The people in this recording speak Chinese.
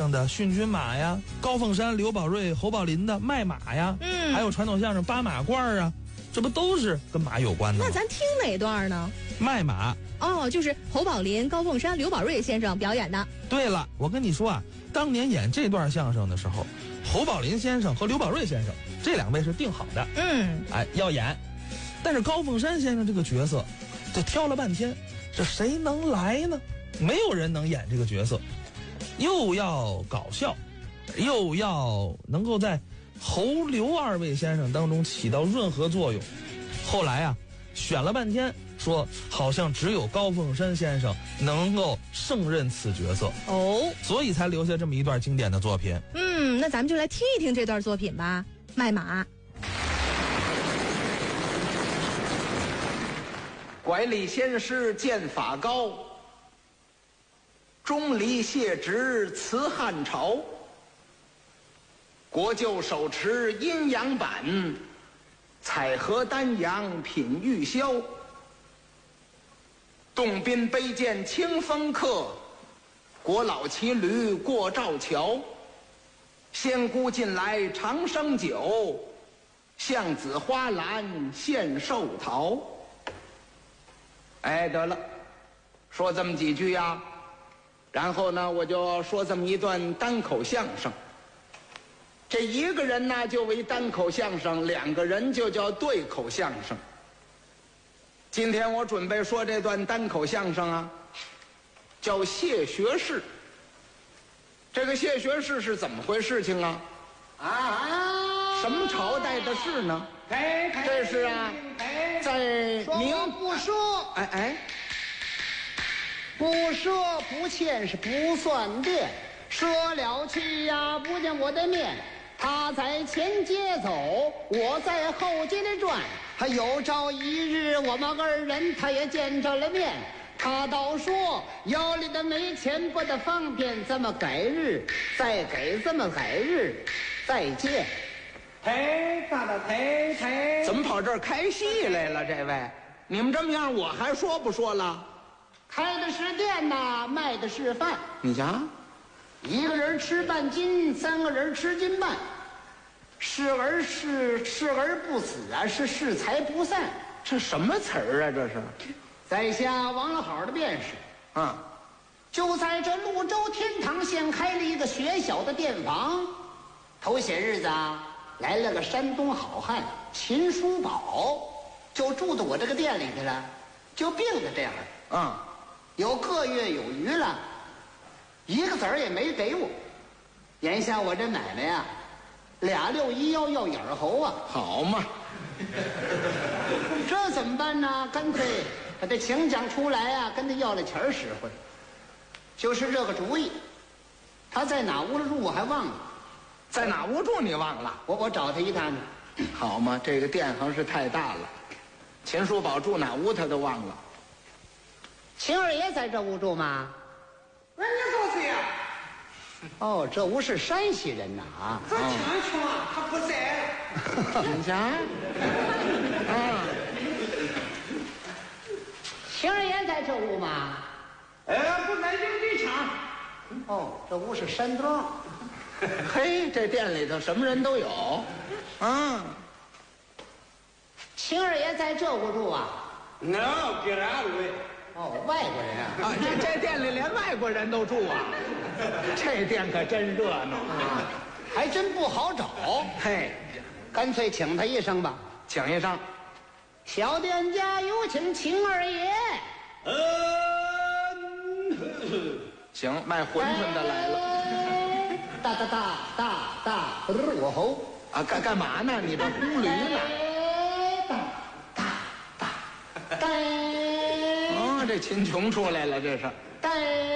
声的训军马呀，高凤山、刘宝瑞、侯宝林的卖马呀，还有传统相声八马褂啊，这不都是跟马有关的吗？ 那咱听哪段呢？ 卖马。 哦，就是侯宝林、高凤山、刘宝瑞先生表演的。 对了，我跟你说啊，当年演这段相声的时候，侯宝林先生和刘宝瑞先生这两位是定好的，要演。但是高凤山先生这个角色，这挑了半天，这谁能来呢？没有人能演这个角色，又要搞笑，又要能够在侯刘二位先生当中起到润和作用。后来啊，选了半天，说好像只有高凤山先生能够胜任此角色哦， 所以才留下这么一段经典的作品。 那咱们就来听一听这段作品吧。卖马。 拐李先师剑法高，钟离谢职辞汉朝。国舅手持阴阳板，采荷丹阳品玉箫。洞宾杯剑清风客，国老骑驴过赵桥。仙姑近来长生酒，向子花篮献寿桃。哎，得了，说这么几句呀，然后呢，我就说这么一段单口相声。这一个人呢就为单口相声，两个人就叫对口相声。今天我准备说这段单口相声啊，叫谢学士。这个谢学士是怎么回事情啊？什么朝代的事呢？这是啊，在明不说，不说不欠是不算变，说了去呀不见我的面。他在前街走，我在后街里转，还有朝一日我们二人他也见着了面。他倒说腰里的没钱不得方便，这么改日再给，这么改日再见。 怎么跑这儿开戏来了？这位，你们这么样，我还说不说了？ 开的是店呐，卖的是饭。 你瞧， 一个人吃半斤，三个人吃斤半。视而不死啊，是视财不散。 这什么词儿啊？这是， 在下王老好的便是。就在这潞州天堂县开了一个学小的店房。头些日子啊，来了个山东好汉秦叔宝，就住到我这个店里去了，就病在这儿。有个月有余了，一个子儿也没给我。眼下我这买卖呀，2六1腰要眼猴啊！ 好嘛， 这怎么办呢？干脆把这请将出来啊，跟他要了钱实惠。就是这个主意。他在哪屋住我还忘了。 在哪屋住你忘了？ 我找他一趟呢。 好嘛，这个店行是太大了。秦叔宝住哪屋他都忘了。 秦二爷在这屋住吗？ 那你说谁呀？ 哦，这屋是山西人呐啊！ 这听穷啊，他不在了。 你瞧， 秦二爷在这屋吗？ 不在营地墙。 哦，这屋是山东。 嘿，这店里头什么人都有。 秦二爷在这屋住啊？ 那别俺位。 哦，外国人啊！ 这店里连外国人都住啊！这店可真热闹啊， 还真不好找。 嘿， 干脆请他一声吧。 请一声。 小店家有请秦二爷。 行，卖馄饨的来了。 我吼啊，干嘛呢？你这呼驴呢？这秦琼出来了，这是。